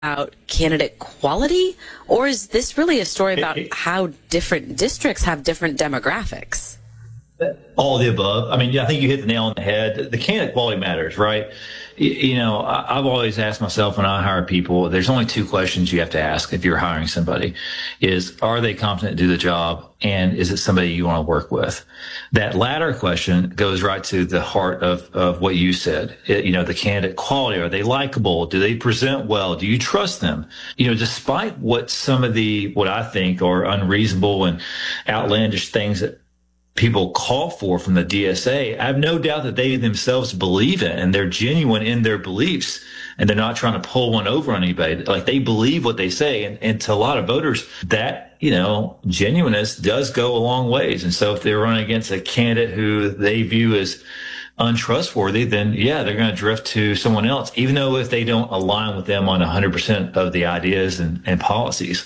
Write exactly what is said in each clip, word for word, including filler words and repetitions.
about candidate quality, or is this really a story about how different districts have different demographics? All of the above. I mean, I think you hit the nail on the head. The candidate quality matters, right? You know, I've always asked myself when I hire people, there's only two questions you have to ask if you're hiring somebody is, are they competent to do the job? And is it somebody you want to work with? That latter question goes right to the heart of, of what you said. It, you know, the candidate quality. Are they likable? Do they present well? Do you trust them? You know, despite what some of the, what I think are unreasonable and outlandish things that people call for from the D S A, I have no doubt that they themselves believe it and they're genuine in their beliefs and they're not trying to pull one over on anybody. Like they believe what they say. And, and to a lot of voters, that, you know, genuineness does go a long ways. And so if they're running against a candidate who they view as untrustworthy, then yeah, they're going to drift to someone else, even though if they don't align with them on one hundred percent of the ideas and, and policies.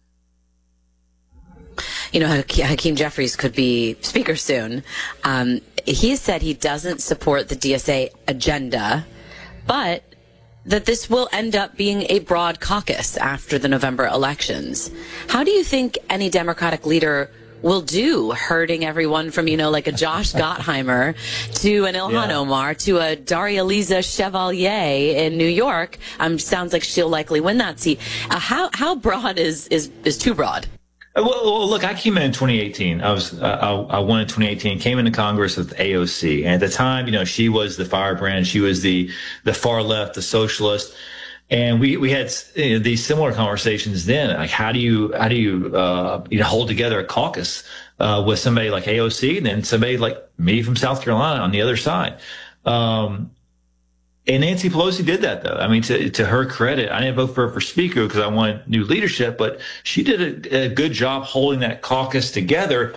You know, Hakeem Jeffries could be speaker soon. Um, he said he doesn't support the D S A agenda, but that this will end up being a broad caucus after the November elections. How do you think any Democratic leader will do, herding everyone from, you know, like a Josh Gottheimer to an Ilhan yeah. Omar to a Daria Liza Chevalier in New York? Um, sounds like she'll likely win that seat. Uh, how how broad is, is, is too broad? Well, well, look, I came in in twenty eighteen. I was, uh, I, I won in twenty eighteen, came into Congress with A O C. And at the time, you know, she was the firebrand. She was the, the far left, the socialist. And we, we had you know, these similar conversations then. Like, how do you, how do you, uh, you know, hold together a caucus, uh, with somebody like A O C and then somebody like me from South Carolina on the other side? Um, And Nancy Pelosi did that, though. I mean, to, to her credit, I didn't vote for her for speaker because I wanted new leadership, but she did a, a good job holding that caucus together.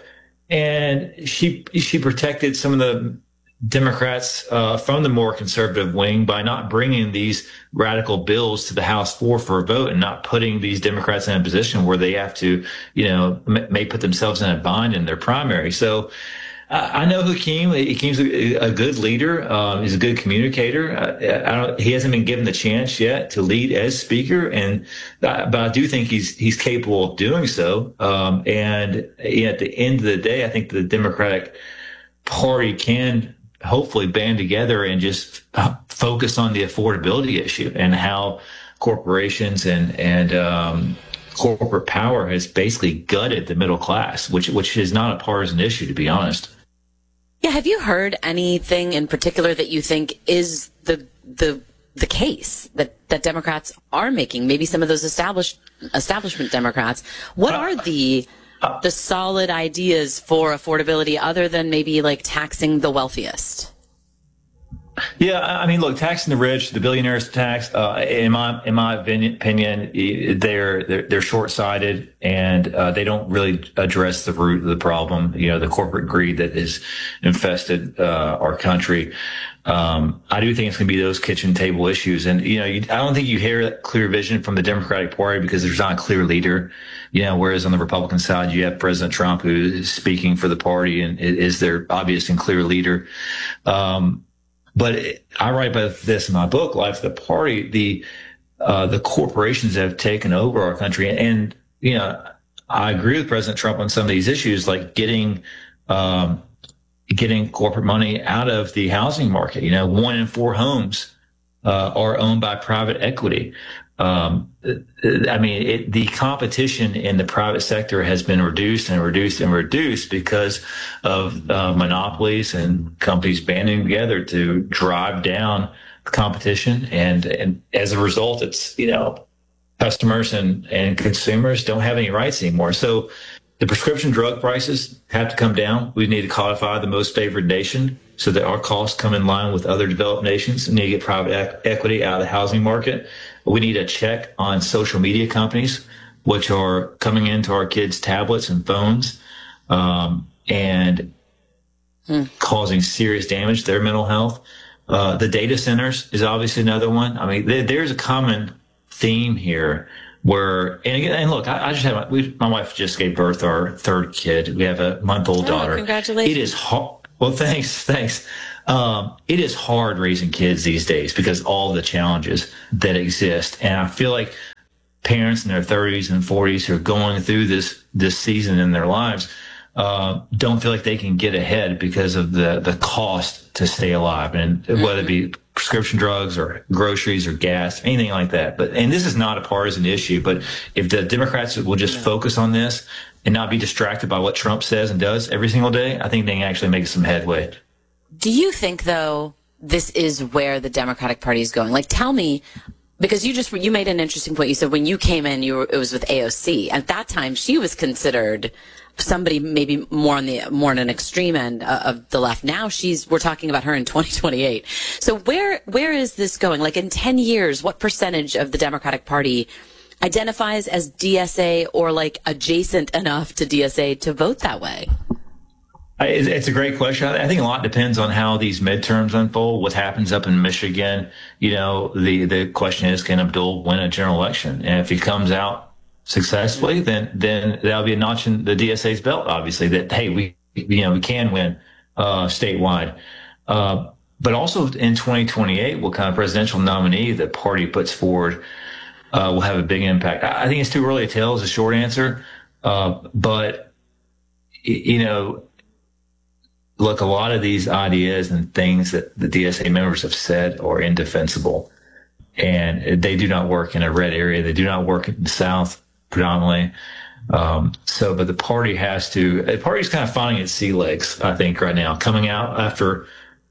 And she, she protected some of the Democrats, uh, from the more conservative wing by not bringing these radical bills to the House floor for a vote and not putting these Democrats in a position where they have to, you know, may put themselves in a bind in their primary. So, I know Hakeem. Hakeem's a, a good leader. Um, he's a good communicator. I, I don't, he hasn't been given the chance yet to lead as speaker, and uh, but I do think he's he's capable of doing so. Um, and you know, at the end of the day, I think the Democratic Party can hopefully band together and just focus on the affordability issue and how corporations and and um, corporate power has basically gutted the middle class, which which is not a partisan issue, to be honest. Yeah, have you heard anything in particular that you think is the the the case that, that Democrats are making? Maybe some of those established establishment Democrats. What uh, are the uh, the solid ideas for affordability other than maybe like taxing the wealthiest? Yeah, I mean, look, taxing the rich, the billionaires tax, uh, in my in my opinion, they're they're, they're short-sighted and uh, they don't really address the root of the problem. You know, the corporate greed that has infested uh, our country. Um, I do think it's going to be those kitchen table issues, and you know, you, I don't think you hear that clear vision from the Democratic Party because there's not a clear leader. You know, whereas on the Republican side, you have President Trump who is speaking for the party and is their obvious and clear leader. Um, But I write about this in my book, Life of the Party. The uh, the corporations have taken over our country, and, and you know, I agree with President Trump on some of these issues, like getting um, getting corporate money out of the housing market. You know, one in four homes uh, are owned by private equity. Um, I mean, it, the competition in the private sector has been reduced and reduced and reduced because of uh, monopolies and companies banding together to drive down competition. And, and as a result, it's, you know, customers and, and consumers don't have any rights anymore. So the prescription drug prices have to come down. We need to codify the most favored nation so that our costs come in line with other developed nations. We need to get private e- equity out of the housing market. We need a check on social media companies, which are coming into our kids' tablets and phones, um, and hmm. causing serious damage to their mental health. Uh, the data centers is obviously another one. I mean, there, there's a common theme here where, and again, and look, I, I just had my, we, my wife just gave birth to our third kid. We have a month old oh, daughter. Congratulations. It is hard. Well, thanks, thanks. Um, it is hard raising kids these days because all the challenges that exist. And I feel like parents in their thirties and forties who are going through this this season in their lives uh, don't feel like they can get ahead because of the, the cost to stay alive, and mm-hmm. whether it be prescription drugs or groceries or gas, anything like that. But and this is not a partisan issue, but if the Democrats will just focus on this and not be distracted by what Trump says and does every single day, I think they can actually make some headway. Do you think, though, this is where the Democratic Party is going? Like, tell me, because you just you made an interesting point. You said when you came in, you were, it was with A O C. At that time, she was considered somebody maybe more on the more on an extreme end uh, of the left. Now she's we're talking about her in twenty twenty-eight. So where where is this going? Like in ten years, what percentage of the Democratic Party identifies as D S A or like adjacent enough to D S A to vote that way? It's a great question. I think a lot depends on how these midterms unfold, what happens up in Michigan. You know, the, the question is, can Abdul win a general election? And if he comes out successfully, then, then that'll be a notch in the D S A's belt, obviously, that, hey, we, you know, we can win, uh, statewide. Uh, but also in twenty twenty-eight, what kind of presidential nominee the party puts forward, uh, will have a big impact. I think it's too early to tell is a short answer. Uh, but, you know, look, a lot of these ideas and things that the D S A members have said are indefensible, and they do not work in a red area. They do not work in the South predominantly. Um, so, but the party has to, the party's kind of finding its sea legs, I think, right now, coming out after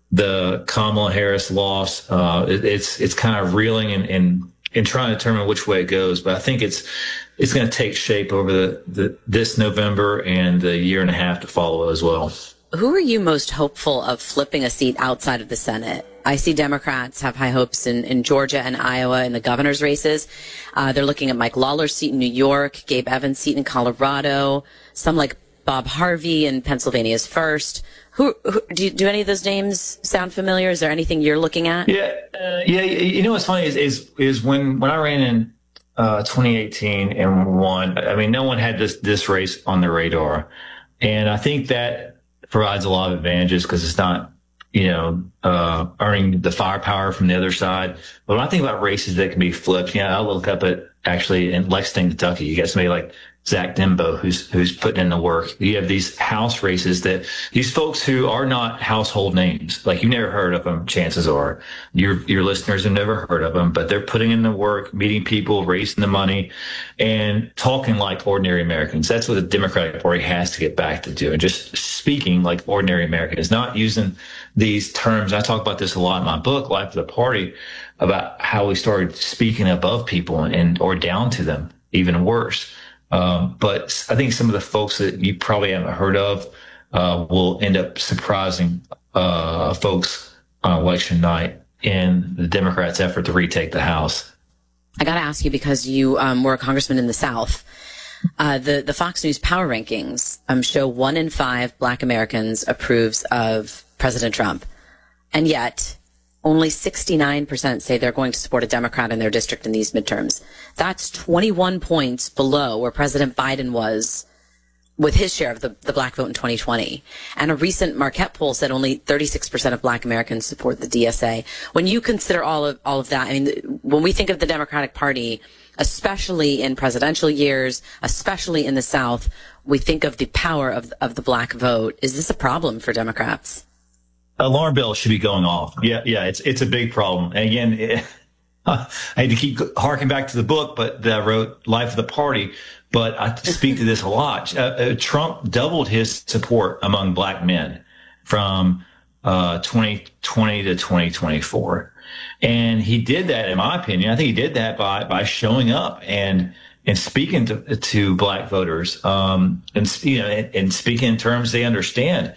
the Kamala Harris loss. Uh, it, it's, it's kind of reeling and, and, and trying to determine which way it goes. But I think it's, it's going to take shape over the, the, this November and the year and a half to follow as well. Who are you most hopeful of flipping a seat outside of the Senate? I see Democrats have high hopes in, in Georgia and Iowa in the governor's races. Uh, they're looking at Mike Lawler's seat in New York, Gabe Evans' seat in Colorado, some like Bob Harvey in Pennsylvania's first. Who, who do, do any of those names sound familiar? Is there anything you're looking at? Yeah, uh, yeah. You know what's funny is is, is when when I ran in uh, twenty eighteen and won. I mean, no one had this this race on their radar, and I think that provides a lot of advantages because it's not, you know, uh, earning the firepower from the other side. But when I think about races that can be flipped, you know, I look up at actually in Lexington, Kentucky, you got somebody like Zach Dembo, who's, who's putting in the work. You have these house races that these folks who are not household names, like you've never heard of them, chances are your, your listeners have never heard of them, but they're putting in the work, meeting people, raising the money and talking like ordinary Americans. That's what the Democratic Party has to get back to doing, just speaking like ordinary Americans, not using these terms. I talk about this a lot in my book, Life of the Party, about how we started speaking above people and, or down to them, even worse. Um, but I think some of the folks that you probably haven't heard of uh, will end up surprising uh, folks on election night in the Democrats' effort to retake the House. I got to ask you, because you um, were a congressman in the South. Uh, the, the Fox News Power Rankings um, show one in five Black Americans approves of President Trump. And yet only sixty-nine percent say they're going to support a Democrat in their district in these midterms. That's twenty-one points below where President Biden was with his share of the, the black vote in twenty twenty. And a recent Marquette poll said only thirty-six percent of Black Americans support the D S A. When you consider all of, all of that, I mean, when we think of the Democratic Party, especially in presidential years, especially in the South, we think of the power of, of the black vote. Is this a problem for Democrats? Alarm bells should be going off. Yeah, yeah, it's it's a big problem. And again, it, I hate to keep harking back to the book, but that I wrote Life of the Party. But I speak to this a lot. Uh, uh, Trump doubled his support among black men from uh, twenty twenty to twenty twenty-four, and he did that, in my opinion. I think he did that by by showing up and and speaking to to black voters, um, and you know, and, and speaking in terms they understand.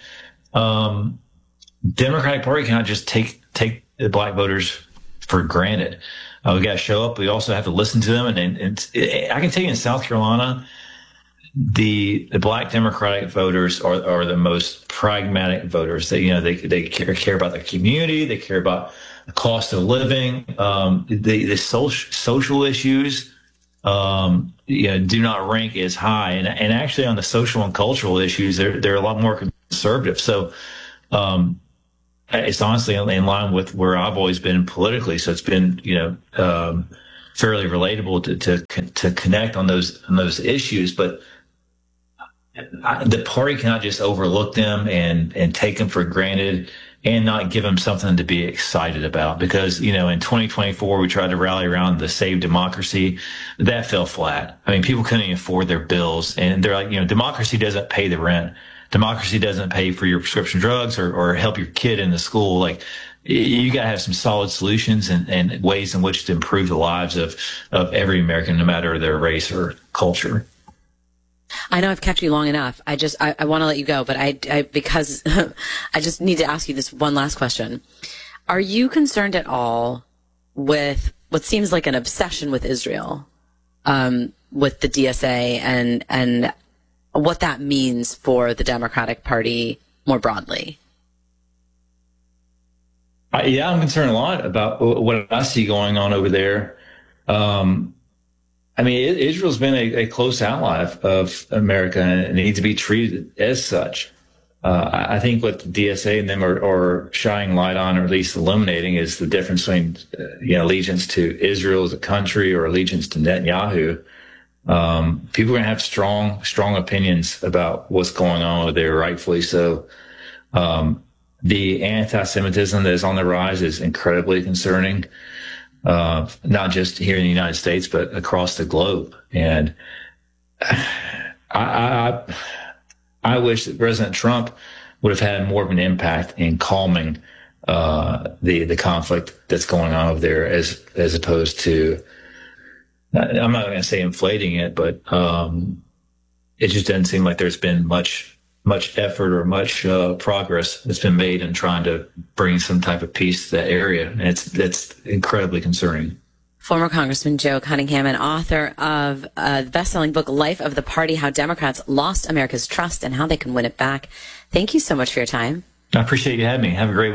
Um, Democratic Party cannot just take take the black voters for granted. Uh, we got to show up. We also have to listen to them. And, and, and it, I can tell you, in South Carolina, the the black Democratic voters are are the most pragmatic voters. They you know they they care, care about the community. They care about the cost of living. Um, the the social social issues um, you know do not rank as high. And and actually on the social and cultural issues, they're they're a lot more conservative. So. Um, it's honestly in line with where I've always been politically. So it's been, you know, um, fairly relatable to, to, to connect on those, on those issues. But I, the party cannot just overlook them and, and take them for granted and not give them something to be excited about. Because, you know, in twenty twenty-four, we tried to rally around the Save Democracy. That fell flat. I mean, people couldn't even afford their bills. And they're like, you know, democracy doesn't pay the rent. Democracy doesn't pay for your prescription drugs or, or help your kid in the school. Like, you got to have some solid solutions and, and ways in which to improve the lives of, of every American, no matter their race or culture. I know I've kept you long enough. I just, I, I want to let you go, but I, I because I just need to ask you this one last question. Are you concerned at all with what seems like an obsession with Israel, um, with the D S A and, and what that means for the Democratic Party more broadly? Uh, yeah, I'm concerned a lot about what I see going on over there. Um, I mean, Israel's been a, a close ally of, of America and it needs to be treated as such. Uh, I think what the D S A and them are, are shining light on, or at least illuminating, is the difference between, uh, you know, allegiance to Israel as a country or allegiance to Netanyahu. Um, people are going to have strong, strong opinions about what's going on over there, rightfully so. Um, the anti-Semitism that is on the rise is incredibly concerning. Uh, not just here in the United States, but across the globe. And I, I, I wish that President Trump would have had more of an impact in calming uh, the the conflict that's going on over there, as as opposed to, I'm not going to say inflating it, but um, it just doesn't seem like there's been much. much effort or much uh, progress that's been made in trying to bring some type of peace to that area. And it's, it's incredibly concerning. Former Congressman Joe Cunningham, and author of uh, the best-selling book, Life of the Party, How Democrats Lost America's Trust and How They Can Win It Back. Thank you so much for your time. I appreciate you having me. Have a great